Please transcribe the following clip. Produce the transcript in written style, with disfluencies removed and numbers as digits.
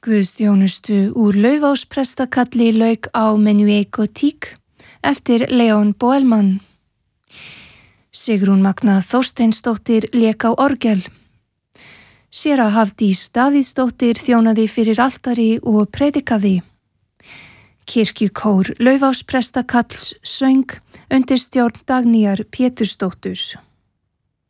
Guðsþjónustu úr Laufásprestakalli lauk á Menuet Gothique eftir Leon Boelmann. Sigrún Magna Þorsteinsdóttir lék á orgel. Séra Hafdís Davíðsdóttir þjónaði fyrir altari og predikaði. Kirkjukór Laufásprestakalls söng undir stjórn Dagnýjar Pétursdóttur.